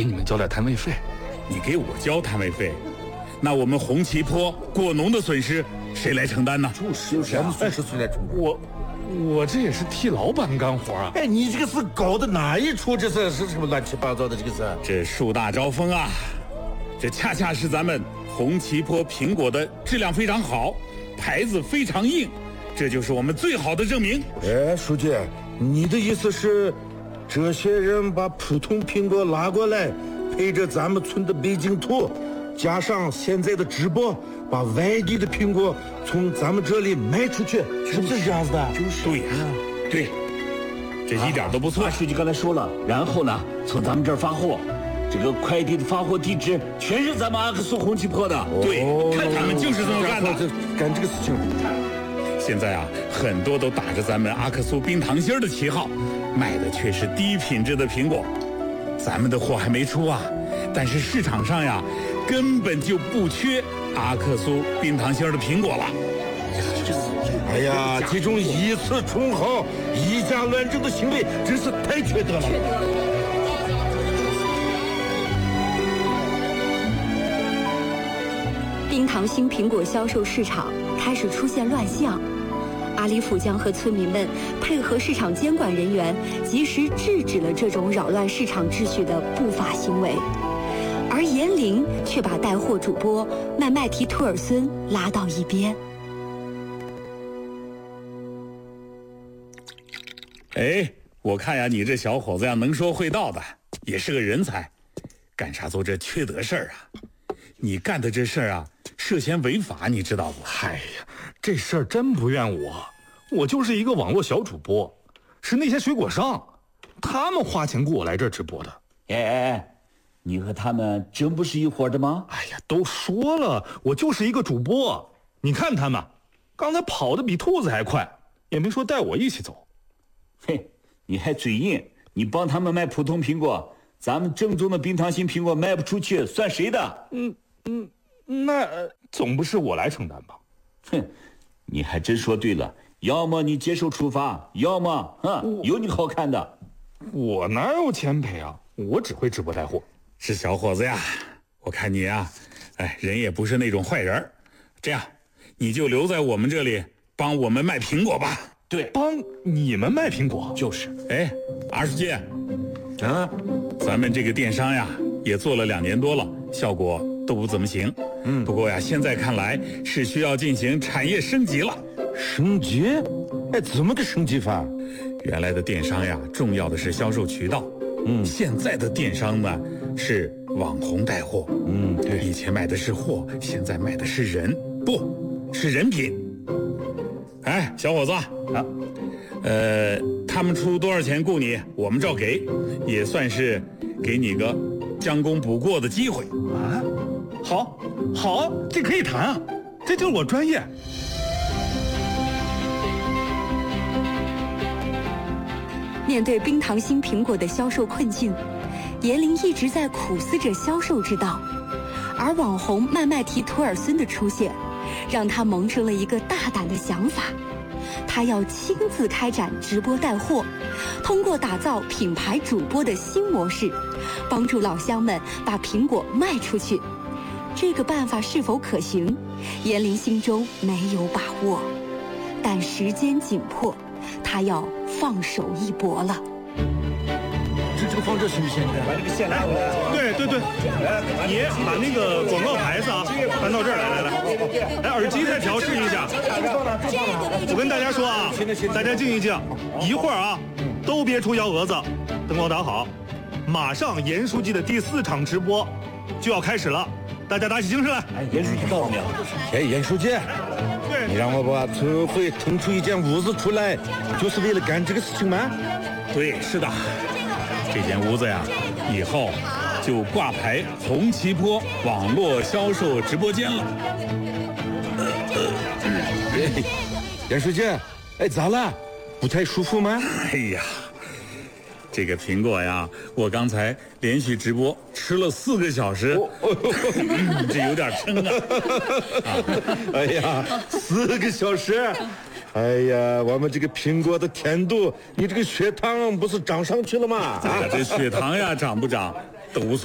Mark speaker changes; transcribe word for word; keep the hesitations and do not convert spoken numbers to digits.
Speaker 1: 给你们交点摊位费。
Speaker 2: 你给我交摊位费，那我们红旗坡果农的损失谁来承担呢？
Speaker 3: 就是有什么损失谁来承担？
Speaker 1: 我我这也是替老板干活啊！
Speaker 3: 哎，你这个是搞的哪一出？这是是什么乱七八糟的？这个是
Speaker 2: 这树大招风啊！这恰恰是咱们红旗坡苹果的质量非常好，牌子非常硬，这就是我们最好的证明。
Speaker 3: 哎，书记，你的意思是，这些人把普通苹果拉过来，配着咱们村的北京土，加上现在的直播，把外地的苹果从咱们这里卖出去，是不是这样子的？
Speaker 2: 就是对呀、啊，对，这一点都不错。
Speaker 4: 马书记刚才说了，然后呢，从咱们这儿发货，这个快递的发货地址全是咱们阿克苏红旗坡的。
Speaker 2: 对，看他们就是这么干的，
Speaker 3: 干这个事情。
Speaker 2: 现在啊，很多都打着咱们阿克苏冰糖心的旗号，卖的却是低品质的苹果。咱们的货还没出啊，但是市场上呀，根本就不缺阿克苏冰糖心的苹果了。
Speaker 3: 哎呀，这种以次充好、以假乱真的行为真是太缺德了。
Speaker 5: 冰糖心苹果销售市场开始出现乱象，阿里甫江和村民们配合市场监管人员，及时制止了这种扰乱市场秩序的不法行为。而严玲却把带货主播麦麦提图尔孙拉到一边。
Speaker 2: 哎，我看呀，你这小伙子呀，能说会道的，也是个人才，干啥做这缺德事儿啊？你干的这事儿啊，涉嫌违法，你知道不？
Speaker 1: 哎呀，这事儿真不怨我，我就是一个网络小主播，是那些水果商，他们花钱雇我来这儿直播的。
Speaker 4: 哎哎哎，你和他们真不是一伙的吗？
Speaker 1: 哎呀，都说了，我就是一个主播。你看他们，刚才跑得比兔子还快，也没说带我一起走。
Speaker 4: 嘿，你还嘴硬，你帮他们卖普通苹果，咱们正宗的冰糖心苹果卖不出去，算谁的？
Speaker 1: 嗯嗯，那、呃、总不是我来承担吧？
Speaker 4: 哼，你还真说对了，要么你接受处罚，要么哼，有你好看的。
Speaker 1: 我哪有钱赔啊？我只会直播带货。
Speaker 2: 是小伙子呀，我看你啊，哎，人也不是那种坏人，这样，你就留在我们这里帮我们卖苹果吧。
Speaker 4: 对，
Speaker 1: 帮你们卖苹果
Speaker 4: 就是。
Speaker 2: 哎，二书记，
Speaker 3: 啊，
Speaker 2: 咱们这个电商呀，也做了两年多了，效果都不怎么行。嗯，不过呀，现在看来是需要进行产业升级了。
Speaker 3: 升级？哎，怎么个升级法？
Speaker 2: 原来的电商呀，重要的是销售渠道。嗯，现在的电商呢，是网红带货。
Speaker 3: 嗯，对，
Speaker 2: 以前卖的是货，现在卖的是人，不是人品。哎，小伙子啊，呃，他们出多少钱雇你，我们照给，也算是给你个将功补过的机会
Speaker 1: 啊。好，好，这可以谈啊，这就是我专业。
Speaker 5: 面对冰糖心苹果的销售困境，严玲一直在苦思着销售之道，而网红麦麦提图尔孙的出现，让他萌生了一个大胆的想法，他要亲自开展直播带货，通过打造品牌主播的新模式，帮助老乡们把苹果卖出去。这个办法是否可行，严玲心中没有把握，但时间紧迫，他要放手一搏了。
Speaker 3: 这这个放这行不行？把这个线拉回来。
Speaker 1: 对对对，你把那个广告牌子啊搬到这儿来，来来，来耳机再调试一下。我跟大家说啊，大家静一静，一会儿啊，都别出幺蛾子，灯光打好，马上严书记的第四场直播就要开始了，大家打起精神来。
Speaker 4: 哎，严书记到没有？
Speaker 3: 哎，严书记，
Speaker 1: 对，
Speaker 3: 你让我把村会腾出一间屋子出来，就是为了干这个事情吗？
Speaker 2: 对，是的。这间屋子呀，以后就挂牌红旗坡网络销售直播间了。
Speaker 3: 哎，严书记，哎，咋了？不太舒服吗？
Speaker 2: 哎呀，这个苹果呀，我刚才连续直播吃了四个小时，哦嗯、这有点撑啊。
Speaker 3: 啊哎呀，四个小时。哎呀，我们这个苹果的甜度，你这个血糖不是涨上去了吗？
Speaker 2: 啊，这血糖呀涨不涨都无所谓。